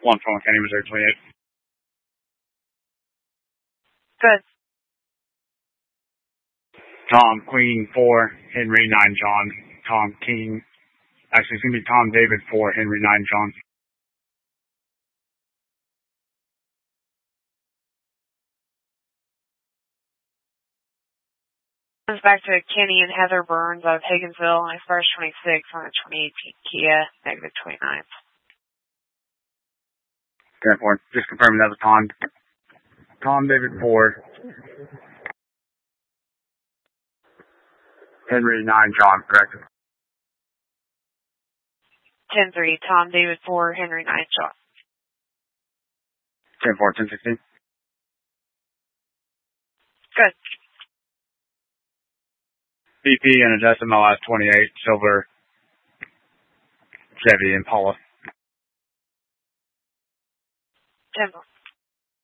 1 Funnel County, Missouri 28. Good. Tom, Queen 4, Henry 9, John. Tom, King. Actually, it's going to be Tom, David 4, Henry 9, John. Comes back to Kenny and Heather Burns out of Higginsville, expires 26 on a 2018 Kia, negative 29. 10-4. Just confirming that was Tom. Tom, David 4. Henry 9, John, correct? 10-3, Tom, David 4, Henry 9, John. 10-4, 10-16. Good. BP and adjusted MLS 28, silver, Chevy Impala. 10-4.